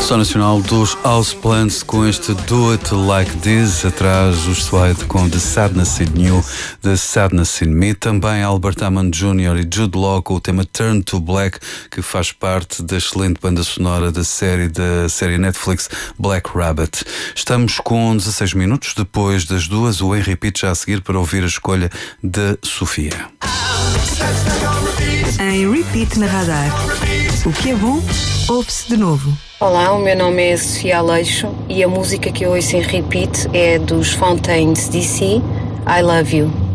Só nacional dos Houseplants com este Do It Like This, atrás os Suede com The Sadness in You, The Sadness in Me, também Albert Hammond Jr. e Jude Law com o tema Turn to Black, que faz parte da excelente banda sonora da série Netflix Black Rabbit. Estamos com 16 minutos depois das 2, o Em Repeat já a seguir para ouvir a escolha da Sofia. Em Repeat na Radar. O que é bom, ouve-se de novo. Olá, o meu nome é Sofia Aleixo e a música que eu ouço em repeat é dos Fountains DC, I Love You.